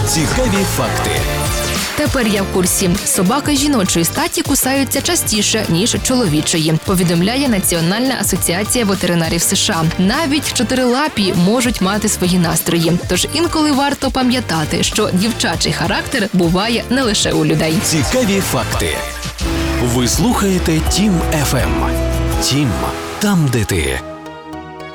Цікаві факти. Тепер я в курсі. Собаки жіночої статі кусаються частіше, ніж чоловічої, повідомляє Національна асоціація ветеринарів США. Навіть чотирилапі можуть мати свої настрої. Тож інколи варто пам'ятати, що дівчачий характер буває не лише у людей. Цікаві факти. Ви слухаєте Тім ФМ. Тім, там, де ти.